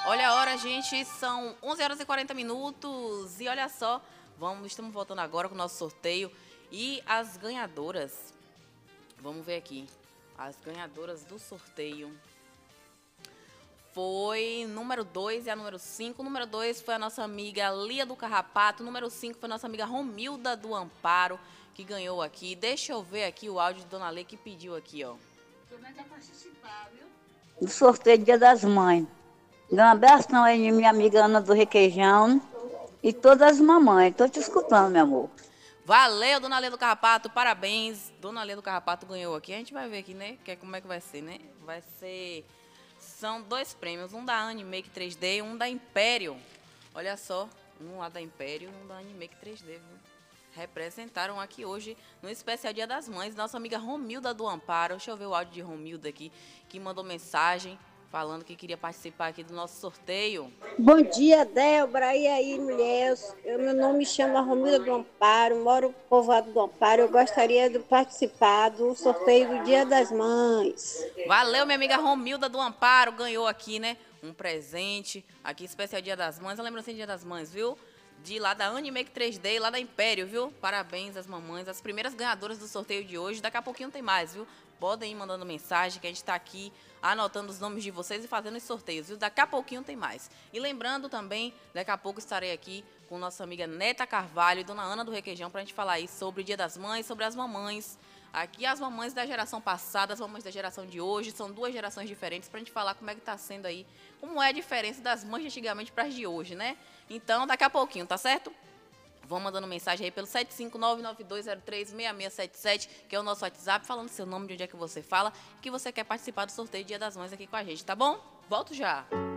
Olha a hora, gente, são 11 horas e 40 minutos e olha só, estamos voltando agora com o nosso sorteio e as ganhadoras, vamos ver aqui, as ganhadoras do sorteio foi número 2 e a número 5. O número 2 foi a nossa amiga Lia do Carrapato, o número 5 foi a nossa amiga Romilda do Amparo, que ganhou aqui. Deixa eu ver aqui o áudio de Dona Lê que pediu aqui, ó. Como é que é participar, viu? Do sorteio Dia das Mães. Dá um abraço não aí, minha amiga Ana do Requeijão e todas as mamães. Estou te escutando, meu amor. Valeu, Dona Lê do Carrapato, parabéns. Dona Lê do Carrapato ganhou aqui. A gente vai ver aqui, né? Como é que vai ser, né? Vai ser... São 2 prêmios, um da Animake 3D e um da Império. Olha só, um lá da Império e um da Animake 3D, viu? Representaram aqui hoje no especial Dia das Mães, nossa amiga Romilda do Amparo. Deixa eu ver o áudio de Romilda aqui, que mandou mensagem falando que queria participar aqui do nosso sorteio. Bom dia, Débora. E aí, mulher? Meu nome me chama Romilda do Amparo, moro no povoado do Amparo. Eu gostaria de participar do sorteio do Dia das Mães. Valeu, minha amiga Romilda do Amparo, ganhou aqui, né, um presente, aqui especial Dia das Mães, a lembrança de Dia das Mães, viu? De lá da Animake 3D e lá da Império, viu? Parabéns às mamães, as primeiras ganhadoras do sorteio de hoje. Daqui a pouquinho tem mais, viu? Podem ir mandando mensagem que a gente está aqui anotando os nomes de vocês e fazendo os sorteios, viu? Daqui a pouquinho tem mais. E lembrando também, daqui a pouco estarei aqui com nossa amiga Neta Carvalho e Dona Ana do Requeijão para a gente falar aí sobre o Dia das Mães, sobre as mamães. Aqui as mamães da geração passada, as mamães da geração de hoje, são 2 gerações diferentes para a gente falar como é que está sendo aí, como é a diferença das mães de antigamente para as de hoje, né? Então, daqui a pouquinho, tá certo? Vão mandando mensagem aí pelo 75992036677, que é o nosso WhatsApp, falando seu nome, de onde é que você fala e que você quer participar do sorteio Dia das Mães aqui com a gente, tá bom? Volto já!